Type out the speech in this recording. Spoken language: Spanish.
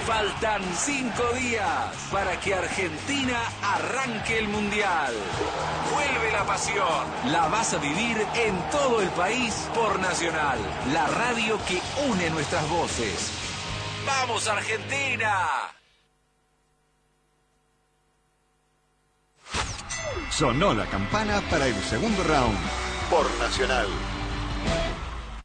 Faltan 5 días para que Argentina arranque el Mundial. Vuelve la pasión. La vas a vivir en todo el país por Nacional, la radio que une nuestras voces. ¡Vamos, Argentina! Sonó la campana para el segundo round por Nacional.